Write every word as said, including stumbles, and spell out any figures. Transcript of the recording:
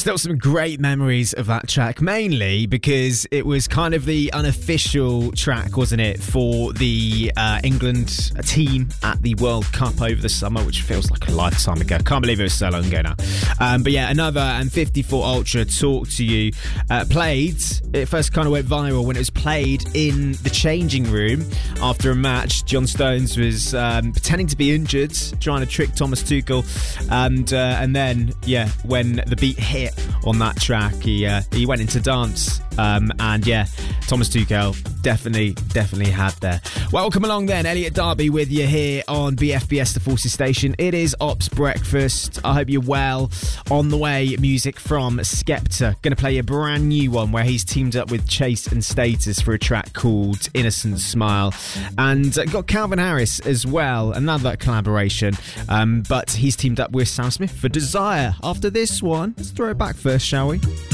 Still some great memories of that track, mainly because it was kind of the unofficial track, wasn't it, for the uh, England team at the World Cup over the summer, which feels like a lifetime ago. Can't believe it was so long ago now. Um, but yeah, another and fifty-four Ultra, Talk to You, uh, played. It first kind of went viral when it was played in the changing room after a match. John Stones was um, pretending to be injured, trying to trick Thomas Tuchel, and uh, and then yeah, when the beat hit on that track, he uh, he went into dance, um, and yeah, Thomas Tuchel definitely definitely had there. Welcome along then, Elliot Darby with you here on B F B S, the Forces Station. It is Ops Breakfast. I hope you're well. On the way, music from Skepta. Going to play a brand new one where he's teamed up with Chase and Status for a track called Innocent Smile, and uh, got Calvin Harris as well, another collaboration, um, but he's teamed up with Sam Smith for Desire. After this one, let's throw it back first, shall we?